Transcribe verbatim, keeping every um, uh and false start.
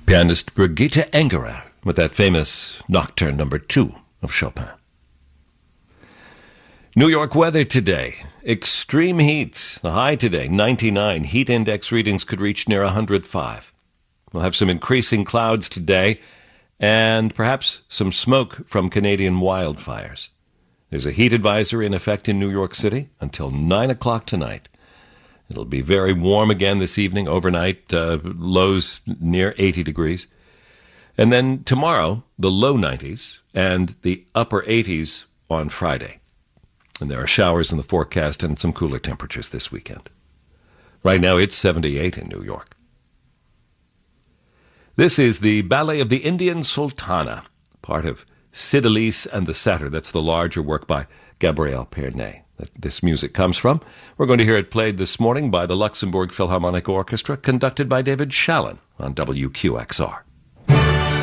Pianist Brigitte Engerer with that famous Nocturne number two of Chopin. New York weather today. Extreme heat. The high today, ninety-nine. Heat index readings could reach near one hundred five. We'll have some increasing clouds today and perhaps some smoke from Canadian wildfires. There's a heat advisory in effect in New York City until nine o'clock tonight. It'll be very warm again this evening, overnight, uh, lows near eighty degrees. And then tomorrow, the low nineties and the upper eighties on Friday. And there are showers in the forecast and some cooler temperatures this weekend. Right now, it's seventy-eight in New York. This is the Ballet of the Indian Sultana, part of Cydalise and the Satyr. That's the larger work by Gabriel Pernet that this music comes from. We're going to hear it played this morning by the Luxembourg Philharmonic Orchestra, conducted by David Shallon on W Q X R.